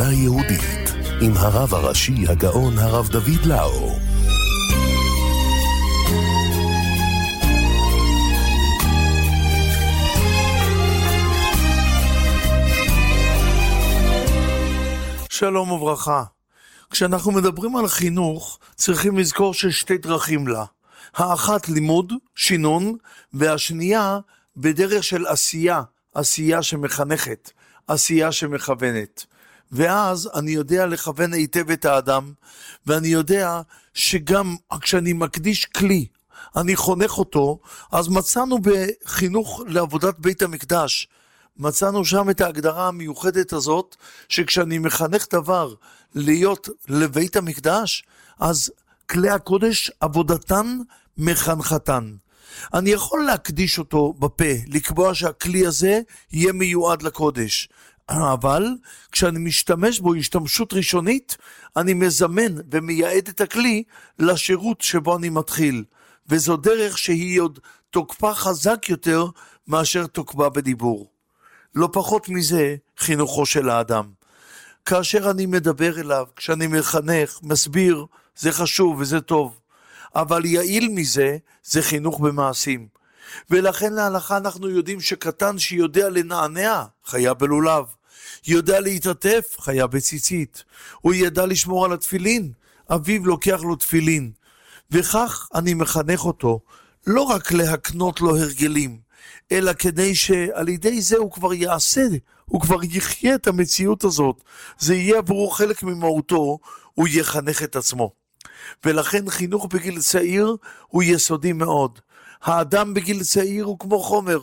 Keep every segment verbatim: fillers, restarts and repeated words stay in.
נקודה יהודית עם הרב הראשי הגאון הרב דוד לאו. שלום וברכה. כשאנחנו מדברים על חינוך, צריכים לזכור שיש שתי דרכים לה. האחת לימוד, שינון, והשנייה בדרך של עשייה, עשייה שמחנכת, עשייה שמכוונת. ואז אני יודע לכוון היטב את האדם, ואני יודע שגם כשאני מקדיש כלי, אני חונך אותו, אז מצאנו בחינוך לעבודת בית המקדש, מצאנו שם את ההגדרה המיוחדת הזאת, שכשאני מחנך דבר להיות לבית המקדש, אז כלי הקודש עבודתן מחנכתן. אני יכול להקדיש אותו בפה, לקבוע שהכלי הזה יהיה מיועד לקודש. אבל כשאני משתמש בו השתמשות ראשונית, אני מזמן ומייעד את הכלי לשירות שבו אני מתחיל. וזו דרך שהיא עוד תוקפה חזק יותר מאשר תוקפה בדיבור. לא פחות מזה חינוכו של האדם. כאשר אני מדבר אליו, כשאני מחנך, מסביר, זה חשוב וזה טוב. אבל יעיל מזה, זה חינוך במעשים. ולכן להלכה אנחנו יודעים שקטן שיודע לנענע, חיה בלולב. יודע להתעטף, חיה בציצית. הוא ידע לשמור על התפילין, אביו לוקח לו תפילין. וכך אני מחנך אותו, לא רק להקנות לו הרגלים, אלא כדי שעל ידי זה הוא כבר יעשה, הוא כבר יחיה את המציאות הזאת. זה יהיה עבורו חלק ממהותו, הוא יחנך את עצמו. ולכן חינוך בגיל צעיר הוא יסודי מאוד. האדם בגיל צעיר הוא כמו חומר,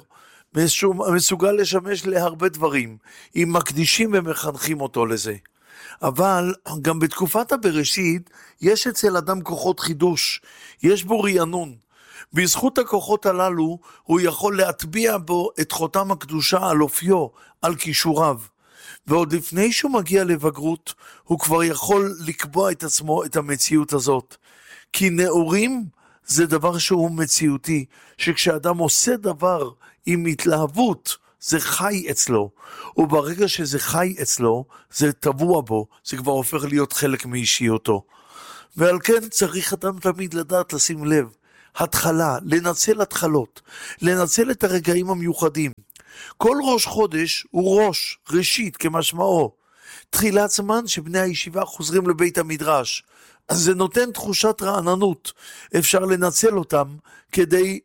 מסוגל לשמש להרבה דברים, אם מקדישים ומחנכים אותו לזה. אבל גם בתקופת הבראשית, יש אצל אדם כוחות חידוש, יש בו רענון. בזכות הכוחות הללו, הוא יכול להטביע בו את חותם הקדושה על אופיו, על כישוריו. ועוד לפני שהוא מגיע לבגרות, הוא כבר יכול לקבוע את עצמו את המציאות הזאת. כי נאורים זה דבר שהוא מציאותי, שכשאדם עושה דבר עם התלהבות, זה חי אצלו. וברגע שזה חי אצלו, זה טבוע בו, זה כבר הופך להיות חלק מאישיותו. ועל כן צריך אדם תמיד לדעת לשים לב, התחלה, לנצל התחלות, לנצל את הרגעים המיוחדים. כל ראש חודש הוא ראש, ראשית כמשמעו. תחילת זמן שבני הישיבה חוזרים לבית המדרש. אז זה נותן תחושת רעננות. אפשר לנצל אותם כדי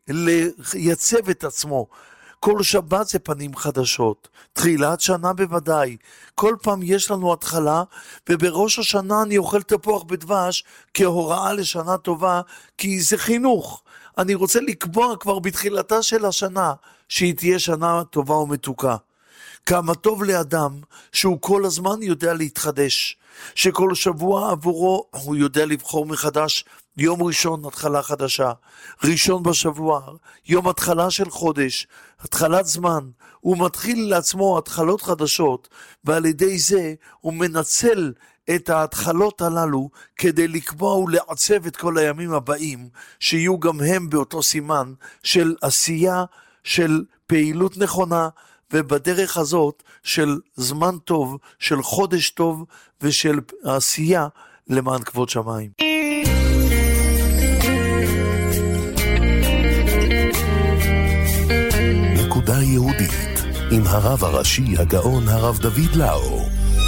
לייצב את עצמו. כל שבת זה פנים חדשות. תחילת שנה בוודאי. כל פעם יש לנו התחלה, ובראש השנה אני אוכל תפוח בדבש כהוראה לשנה טובה, כי זה חינוך. אני רוצה לקבוע כבר בתחילתה של השנה, שהיא תהיה שנה טובה ומתוקה. כמה טוב לאדם שהוא כל הזמן יודע להתחדש, שכל שבוע עבורו הוא יודע לבחור מחדש יום ראשון התחלה חדשה, ראשון בשבוע, יום התחלה של חודש, התחלת זמן, הוא מתחיל לעצמו התחלות חדשות, ועל ידי זה הוא מנצל את ההתחלות הללו כדי לקבוע ולעצב את כל הימים הבאים, שיהיו גם הם באותו סימן של עשייה, של פעילות נכונה, ובדרך הזאת של זמן טוב, של חודש טוב, ושל עשייה למען כבוד שמיים. נקודה יהודית עם הרב הראשי הגאון הרב דוד לאו.